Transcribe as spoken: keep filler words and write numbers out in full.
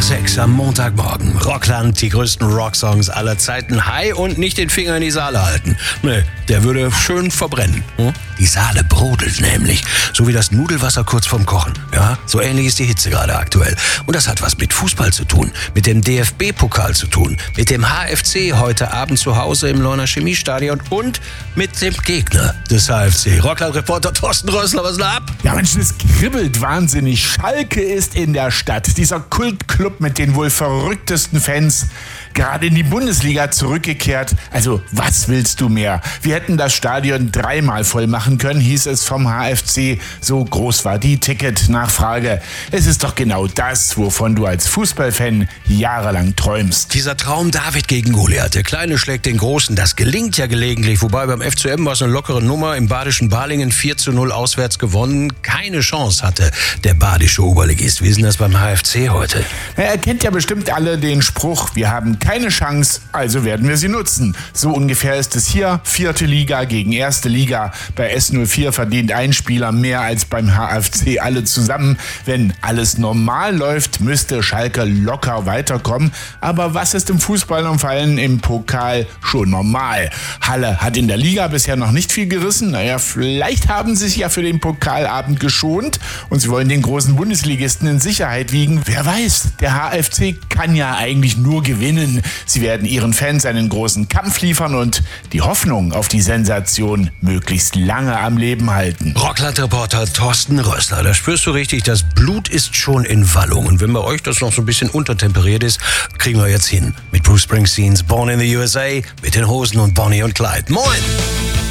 nach sechs am Montagmorgen. Rockland, die größten Rocksongs aller Zeiten. Hi und nicht den Finger in die Saale halten. Nee, der würde schön verbrennen. Hm? Die Saale brodelt nämlich. So wie das Nudelwasser kurz vorm Kochen. Ja, so ähnlich ist die Hitze gerade aktuell. Und das hat was mit Fußball zu tun. Mit dem D F B-Pokal zu tun. Mit dem H F C heute Abend zu Hause im Leuna Chemiestadion. Und mit dem Gegner des H F C. Rockland-Reporter Thorsten Rössler, was ist da ab? Ja, Mensch, das kribbelt wahnsinnig. Schalke ist in der Stadt. Dieser Kultclub mit den wohl verrücktesten Fans. Gerade in die Bundesliga zurückgekehrt. Also, was willst du mehr? Wir hätten das Stadion dreimal voll machen können, hieß es vom H F C. So groß war die Ticketnachfrage. Es ist doch genau das, wovon du als Fußballfan jahrelang träumst. Dieser Traum David gegen Goliath. Der Kleine schlägt den Großen. Das gelingt ja gelegentlich. Wobei beim F C M war es eine lockere Nummer. Im badischen Balingen vier zu null auswärts gewonnen. Keine Chance hatte der badische Oberligist. Wie ist denn das beim H F C heute? Na, er kennt ja bestimmt alle den Spruch, wir haben keine Chance, also werden wir sie nutzen. So ungefähr ist es hier. Vierte Liga gegen erste Liga. Bei S null vier verdient ein Spieler mehr als beim H F C alle zusammen. Wenn alles normal läuft, müsste Schalke locker weiterkommen. Aber was ist im Fußball und vor allem im Pokal schon normal? Halle hat in der Liga bisher noch nicht viel gerissen. Naja, vielleicht haben sie sich ja für den Pokalabend geschont und sie wollen den großen Bundesligisten in Sicherheit wiegen. Wer weiß, der H F C kann ja eigentlich nur gewinnen. Sie werden ihren Fans einen großen Kampf liefern und die Hoffnung auf die Sensation möglichst lange am Leben halten. Rockland-Reporter Thorsten Rössler, da spürst du richtig, das Blut ist schon in Wallung. Und wenn bei euch das noch so ein bisschen untertemperiert ist, kriegen wir jetzt hin. Mit Bruce Springsteens Born in the U S A, mit den Hosen und Bonnie und Clyde. Moin!